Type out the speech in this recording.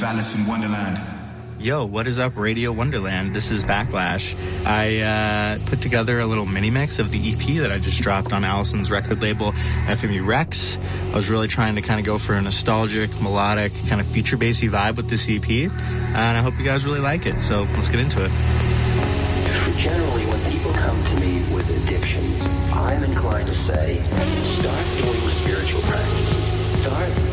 with Alice in Wonderland. Yo, what is up, Radio Wonderland? This is Backlash. I put together a little mini mix of the EP that I just dropped on Allison's record label, FMU Rex. I was really trying to kind of go for a nostalgic, melodic, kind of future-bassy vibe with this EP, and I hope you guys really like it. So let's get into it. Generally, when people come to me with addictions, I'm inclined to say, start doing spiritual practices. Start